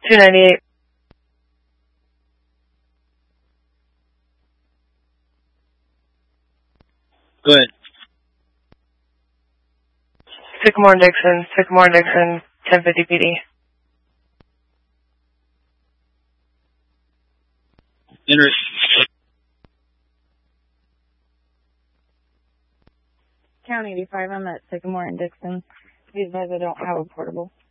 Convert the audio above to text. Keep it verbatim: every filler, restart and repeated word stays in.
two ninety-eight. Go ahead. Sycamore and Dixon, Sycamore and Dixon, ten fifty P D. Enter. County eighty-five, I'm at Sycamore and Dixon. Please advise I don't have a portable.